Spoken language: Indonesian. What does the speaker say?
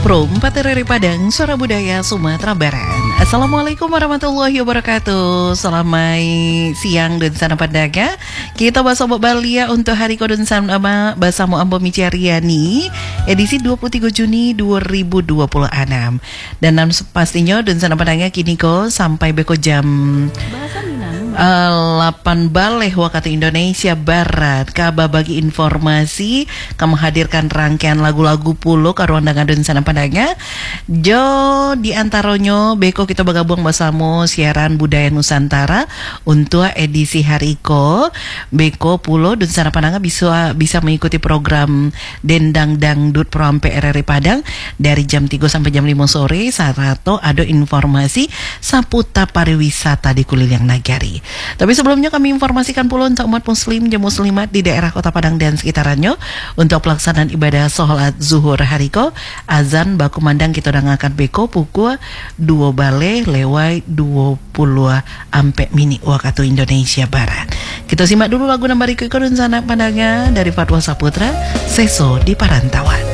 From Patereri Padang, Suara Budaya Sumatera Barat. Assalamualaikum warahmatullahi wabarakatuh. Selamat siang dan sana pandaga. Kita bahasa Balia untuk hari kodun sama Basamu Ambo Micariani edisi 23 Juni 2026. Dan pastinya dan sana pandaga kini ko sampai beko jam 8 balik waktu Indonesia Barat. Kaba bagi informasi kamu hadirkan rangkaian lagu-lagu pulo karuan dengan dan sana padanya. Jo di antaranya beko kita bergabung bersama siaran budaya Nusantara untuk edisi hari ko. Beko pulo dan sana padanya bisa mengikuti program Dendang Dangdut Proampe RRI Padang dari jam 3 sampai jam 5 sore. Sarato ada informasi saputa pariwisata di Kuliliang Nagari. Tapi sebelumnya kami informasikan pula untuk umat muslim dan muslimat di daerah Kota Padang dan sekitarnya untuk pelaksanaan ibadah sholat zuhur hariko azan baku mandang kita udah ngangkat beko pukul 2 bale lewat 20 ampe mini waktu Indonesia Barat. Kita simak dulu lagu nambah Riko dan sana pandangnya dari Fatwa Saputra Seso di Parantauan.